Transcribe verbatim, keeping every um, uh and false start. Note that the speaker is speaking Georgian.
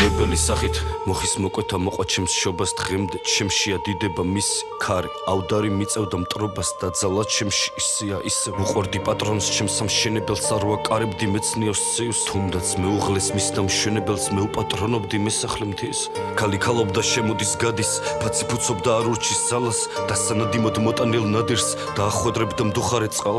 მოგებელი სახით მოხის მოკვეთა მოყვა ჩემს შობას დღემდე ჩემშია დიდება მის ქარი აუდარი მიწევდა მტრობას და ძალად ჩემში ისეა ისე უყვარდი პატრონს ჩემს სამშენებელს არ ვაკარებდი მეცნიოს ციუს თუნდაც მეუღლეს მის დამშენებელს მეუპატრონობდი მესახლე მთის ქალი ქალობდა შემოდის გადის ფაცი ფუცობდა არ ურჩის ძალას და სანადიმოდ მოტანილ ნადირს და ახვედრებდა მდუხარე წყალს